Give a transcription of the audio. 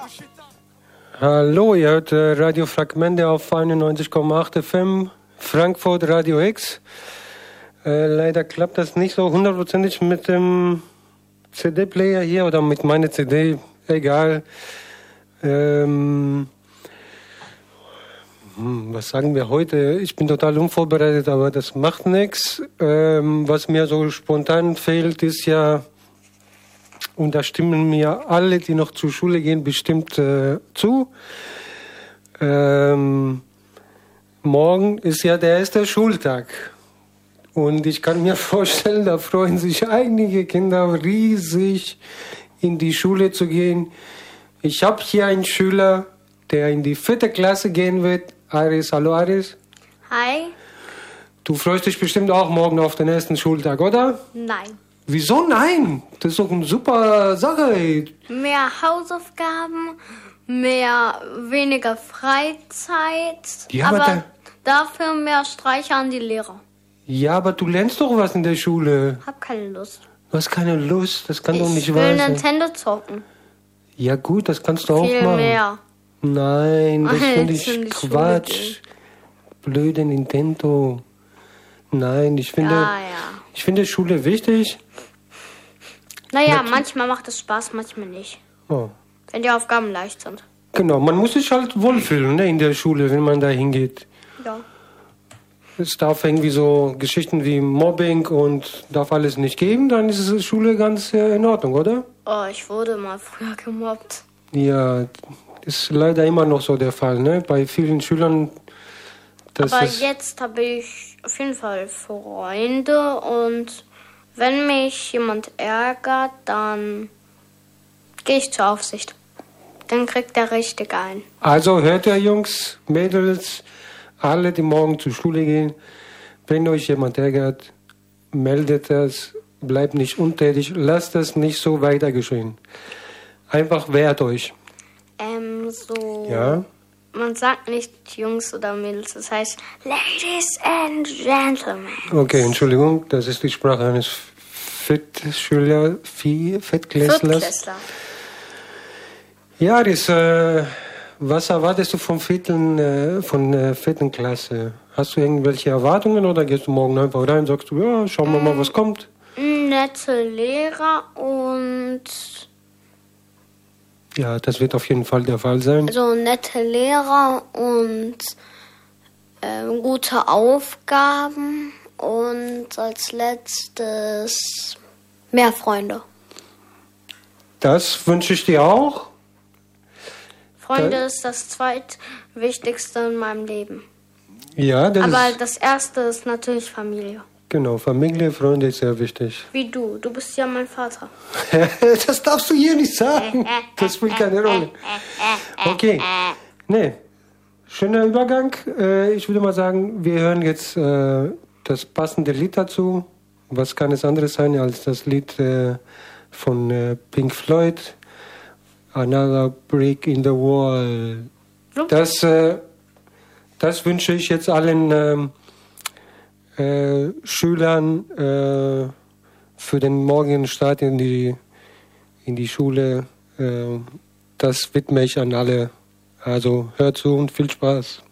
Hallo, ihr hört Radio Fragmente auf 91,8 FM, Frankfurt Radio X. Leider klappt das nicht so hundertprozentig mit dem CD-Player hier oder mit meiner CD, egal. Was sagen wir heute? Ich bin total unvorbereitet, aber das macht nichts. Was mir so spontan fehlt, ist ja, und da stimmen mir alle, die noch zur Schule gehen, bestimmt zu. Morgen ist ja der erste Schultag. Und ich kann mir vorstellen, da freuen sich einige Kinder riesig, in die Schule zu gehen. Ich habe hier einen Schüler, der in die 4. Klasse gehen wird. Aris, hallo Aris. Hi. Du freust dich bestimmt auch morgen auf den ersten Schultag, oder? Nein. Wieso nein? Das ist doch eine super Sache. Mehr Hausaufgaben, weniger Freizeit, Ja, aber dafür mehr Streiche an die Lehrer. Ja, aber du lernst doch was in der Schule. Hab keine Lust. Du hast keine Lust, das kann doch nicht Ich wahr will sein. Nintendo zocken. Ja gut, das kannst du auch Viel machen. mehr. Nein, das finde Als in die ich Schule Quatsch. Blöde Nintendo. Nein, ich finde Schule wichtig. Naja, manchmal macht es Spaß, manchmal nicht. Oh. Wenn die Aufgaben leicht sind. Genau, man muss sich halt wohlfühlen, ne, in der Schule, wenn man da hingeht. Ja. Es darf irgendwie so Geschichten wie Mobbing und darf alles nicht geben, dann ist die Schule ganz in Ordnung, oder? Oh, ich wurde mal früher gemobbt. Ja, ist leider immer noch so der Fall, ne? Bei vielen Schülern. Aber jetzt habe ich auf jeden Fall Freunde und wenn mich jemand ärgert, dann gehe ich zur Aufsicht. Dann kriegt er richtig ein. Also hört ihr, Jungs, Mädels, alle, die morgen zur Schule gehen, wenn euch jemand ärgert, meldet das, bleibt nicht untätig, lasst das nicht so weiter geschehen. Einfach wehrt euch. Ja? Man sagt nicht Jungs oder Mädels, das heißt Ladies and Gentlemen. Okay, Entschuldigung, das ist die Sprache eines Fettklässlers. Ja, was erwartest du von 4. Klasse? Hast du irgendwelche Erwartungen oder gehst du morgen einfach rein und sagst du, ja, schauen wir mal, was kommt? Nette Lehrer und... Ja, das wird auf jeden Fall der Fall sein. Also nette Lehrer und gute Aufgaben und als letztes mehr Freunde. Das wünsche ich dir auch. Freunde ist das zweitwichtigste in meinem Leben. Ja, aber das erste ist natürlich Familie. Genau, Familie, Freunde ist sehr wichtig. Wie du. Du bist ja mein Vater. Das darfst du hier nicht sagen. Das spielt keine Rolle. Okay. Nee. Schöner Übergang. Ich würde mal sagen, wir hören jetzt das passende Lied dazu. Was kann es anderes sein als das Lied von Pink Floyd? Another Brick in the Wall. Das wünsche ich jetzt allen Schülern für den morgigen Start in die Schule. Das widme ich an alle. Also hört zu und viel Spaß.